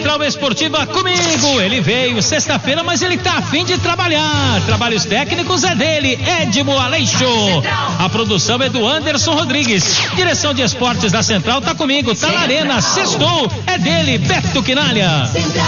Central Esportiva comigo. Ele veio sexta-feira, mas ele tá a fim de trabalhar. Trabalhos técnicos é dele, Edmo Aleixo. A produção é do Anderson Rodrigues. Direção de esportes da Central tá comigo, tá na arena, sextou, é dele, Beto Quinalha.